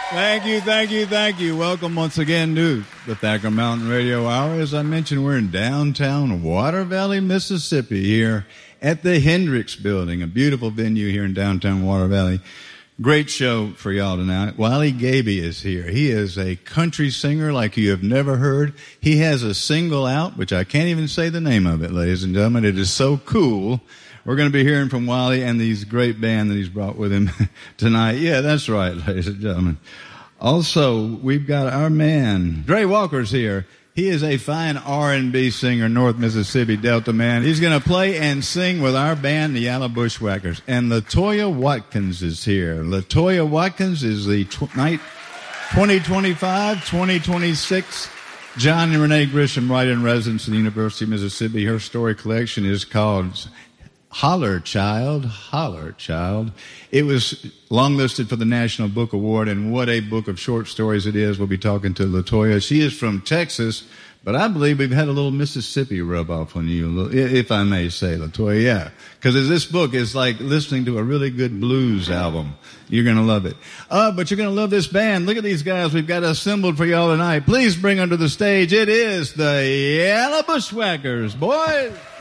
Thank you. Welcome once again to the Thacker Mountain Radio Hour. As I mentioned, we're in downtown Water Valley, Mississippi, here at the Hendricks Building, a beautiful venue here in downtown Water Valley. Great show for y'all tonight. Wiley Gaby is here. He is a country singer like you have never heard. He has a single out, which I can't even say the name of it, ladies and gentlemen. It is so cool. We're going to be hearing from Wiley and these great band that he's brought with him tonight. Yeah, that's right, ladies and gentlemen. Also, we've got our man, Dre Walker's here. He is a fine R&B singer, North Mississippi Delta man. He's going to play and sing with our band, the Yalla Bushwhackers. And LaToya Watkins is here. LaToya Watkins is the 2025-2026 John and Renee Grisham Write-in-Residence at the University of Mississippi. Her story collection is called Holler Child. It was longlisted for the National Book Award, and what a book of short stories it is. We'll be talking to LaToya. She is from Texas, but I believe we've had a little Mississippi rub off on you, if I may say, LaToya. Yeah, because this book is like listening to a really good blues album. You're going to love it. But you're going to love this band. Look at these guys we've got assembled for y'all tonight. Please bring onto the stage. It is the Yalla Bushwhackers, boys.